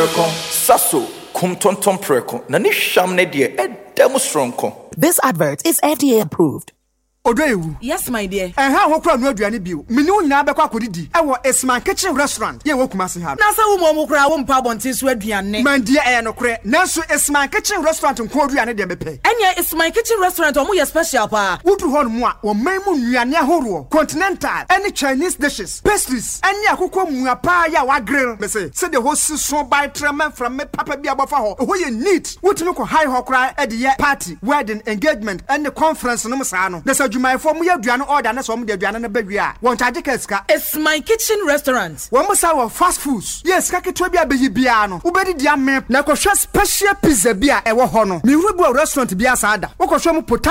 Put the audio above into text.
Sasso, kumtonton preko, na ni sham ne die demonstronko. This advert is FDA approved. Odoewu. Yes, my dear. And how hokra no aduane bio. Menu nyina be kwa kodidi. E wo Esman Kitchen Restaurant. Ye wo Kumasi ha. Na sa wo mo kra wo mpa bontin so aduane. Man dia e no kre. Nanso Esman Kitchen Restaurant nko aduane de bepe. Enya Esman Kitchen Restaurant o mo ye special pa. Wudu hon mu a wo man mu nnuane ahoro. Continental, any Chinese dishes, pastries, any akoko mu pa ya wa grill. Me say the host so by tremen from me papa bi abofa ho. Ho ye neat. Wutumi ko high hokra e de ye party, wedding, engagement and the conference no msa no. Jumai for mu aduane order na so mu de aduane na ba wi a won charge ka. It's my kitchen restaurant. Won mo sa fast foods. Yes, ka ketwa bi abeyi bia no. Wo be di ame na ko special pizza bia e wo ho no. Mi hu bu restaurant bia sa ada. Wo ko so mu